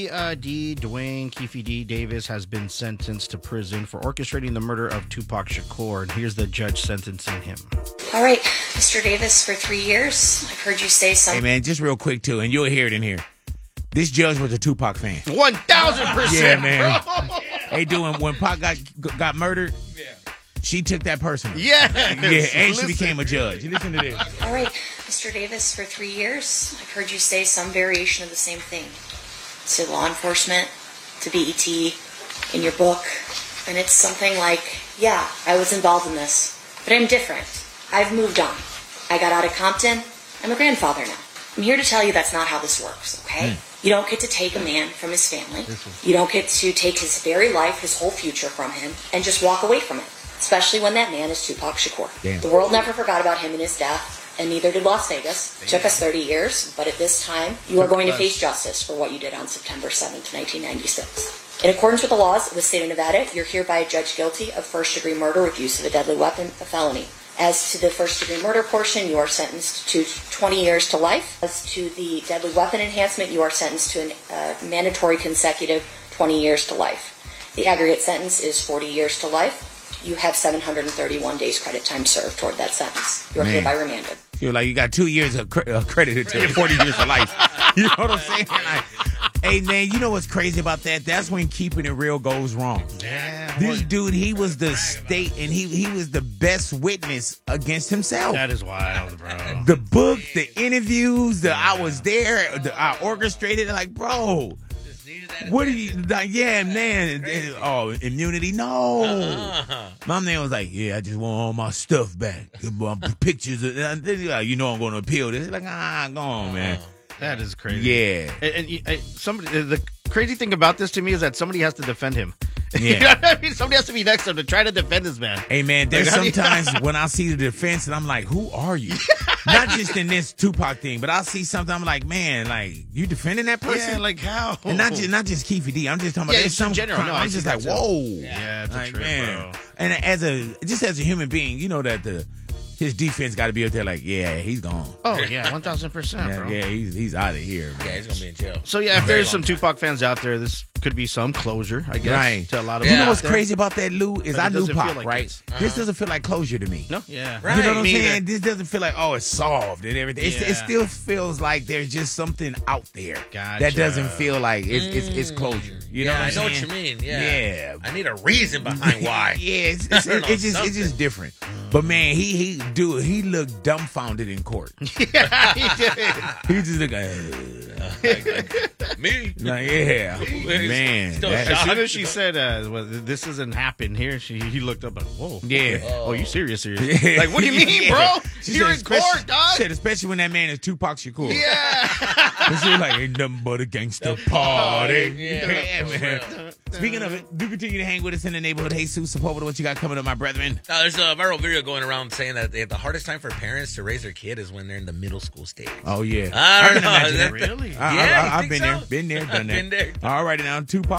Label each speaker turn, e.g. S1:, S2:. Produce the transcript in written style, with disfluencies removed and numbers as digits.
S1: D. Dwayne Keefe D. Davis has been sentenced to prison for orchestrating the murder of Tupac Shakur, and here's the judge sentencing him.
S2: All right, Mr. Davis, for 3 years. I've heard you say something.
S3: Hey, man, just real quick, too, and you'll hear it in here. This judge was a Tupac fan.
S1: 1,000%,
S3: yeah, man.
S1: bro.
S3: Hey, dude, when Pac got murdered, she took that personal.
S1: Yes.
S3: Yeah, and she became a judge. Listen to this.
S2: All right, Mr. Davis, for 3 years. I've heard you say some variation of the same thing. To law enforcement, to BET, in your book. And it's something like, yeah, I was involved in this, but I'm different. I've moved on. I got out of Compton. I'm a grandfather now. I'm here to tell you that's not how this works, okay? You don't get to take a man from his family. You don't get to take his very life, his whole future from him, and just walk away from it, especially when that man is Tupac Shakur.
S3: Damn.
S2: The world never forgot about him and his death, and neither did Las Vegas. It took us 30 years, but at this time, you are going to face justice for what you did on September 7th, 1996. In accordance with the laws of the state of Nevada, you're hereby judged guilty of first-degree murder with use of a deadly weapon, a felony. As to the first-degree murder portion, you are sentenced to 20 years to life. As to the deadly weapon enhancement, you are sentenced to a mandatory consecutive 20 years to life. The aggregate sentence is 40 years to life. You have 731 days credit time served toward that sentence. You are hereby remanded.
S3: You're like, you got 2 years of credited to 40 years of life. You know what I'm saying? Like, hey, man, you know what's crazy about that? That's when keeping it real goes wrong.
S1: Yeah.
S3: This dude, he was the state, and he was the best witness against himself.
S1: That is wild, bro.
S3: The book, the interviews, I was there, I orchestrated it. Like, bro, what are you, like, yeah, man. Oh, immunity? No. My man was like, yeah, I just want all my stuff back. Pictures. You know I'm going to appeal this. Like, go on, man.
S1: That is crazy.
S3: Yeah.
S1: And somebody, the crazy thing about this to me is that somebody has to defend him.
S3: Yeah.
S1: You know what I mean? Somebody has to be next to him to try to defend this man.
S3: Hey, man, there's sometimes when I see the defense and I'm like, who are you? Not just in this Tupac thing, but I'll see something, I'm like, man, like, you defending that person?
S1: Yeah, like how?
S3: And not just Keefe D. I'm just talking about there's some
S1: in general. No,
S3: I'm just like, whoa.
S1: Yeah, it's a
S3: like,
S1: trip,
S3: man.
S1: bro.
S3: And as a human being, you know that his defense got to be up there like, yeah, he's gone.
S1: Oh, yeah, 1,000%, bro.
S3: Yeah, he's out of here, man.
S4: Yeah, he's going to be in jail.
S1: So, yeah, if there's some Tupac fans out there, this could be some closure, I guess,
S3: Right.
S1: to a lot of
S3: You
S1: people
S3: know what's
S1: out there.
S3: crazy about that, Lou, is
S1: But it
S3: I knew
S1: doesn't feel
S3: Pac,
S1: like
S3: right?
S1: this.
S3: This doesn't feel like closure to me.
S1: No? Yeah.
S4: Right.
S3: You know what I'm
S1: Me
S3: saying?
S1: either.
S3: This doesn't feel like, oh, it's solved and everything. It
S1: Yeah.
S3: still feels like there's just something out there
S1: Gotcha.
S3: that doesn't feel like it's closure. You know what
S4: I
S3: I'm
S4: know what
S3: saying?
S4: you mean. Yeah.
S3: Yeah.
S4: I need a reason behind why.
S3: Yeah, it's
S4: I don't know,
S3: it's just different. But man, he looked dumbfounded in court.
S1: Yeah, he did.
S3: He just looked
S4: Me?
S3: like, yeah, man.
S4: Still
S3: that-
S1: As
S4: shocked.
S1: soon as she said, well, this doesn't happen here, he looked up like, whoa.
S3: Yeah.
S1: Oh, you serious?
S3: Yeah.
S1: Like, what do you mean,
S3: Yeah.
S1: bro?
S3: She
S1: You're
S3: said
S1: in court, dog.
S3: She said, especially when that man is Tupac Shakur.
S1: Yeah.
S3: And she was like, ain't nothing but a gangster party.
S4: Yeah, for
S3: man.
S4: real.
S3: Speaking of it, do continue to hang with us in the neighborhood. Jesus, support with what you got coming up, my brethren.
S4: There's a viral video going around saying that the hardest time for parents to raise their kid is when they're in the middle school stage.
S3: Oh, yeah.
S4: I don't
S3: can
S4: know.
S3: imagine that.
S1: Really?
S4: Yeah, you
S3: I've
S4: think
S3: been
S4: so?
S3: there. Been there, done that.
S4: Been there.
S3: All righty now, Tupac.